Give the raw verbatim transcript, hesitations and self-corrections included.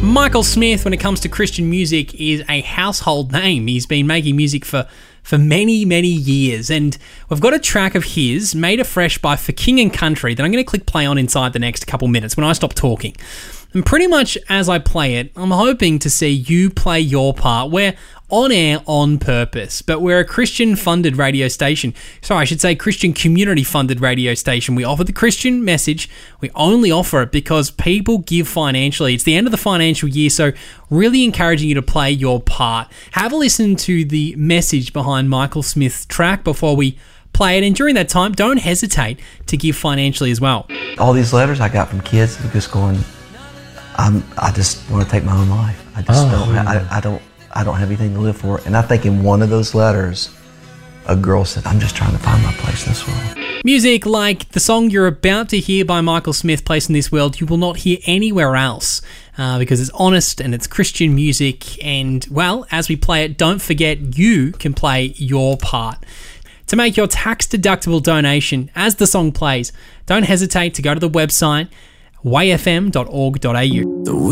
Michael Smith, when it comes to Christian music, is a household name. He's been making music for, for many, many years. And we've got a track of his made afresh by For King and Country that I'm going to click play on inside the next couple minutes when I stop talking. And pretty much as I play it, I'm hoping to see you play your part. We're on air on purpose, but we're a Christian-funded radio station. Sorry, I should say Christian community-funded radio station. We offer the Christian message. We only offer it because people give financially. It's the end of the financial year, so really encouraging you to play your part. Have a listen to the message behind Michael Smith's track before we play it, and during that time, don't hesitate to give financially as well. All these letters I got from kids just going, I'm, I just want to take my own life. I just oh, don't. I, I don't. I don't have anything to live for. And I think in one of those letters, a girl said, I'm just trying to find my place in this world. Music like the song you're about to hear by Michael Smith, Place in This World, you will not hear anywhere else uh, because it's honest and it's Christian music. And, well, as we play it, don't forget you can play your part. To make your tax-deductible donation as the song plays, don't hesitate to go to the website, way f m dot org dot a u.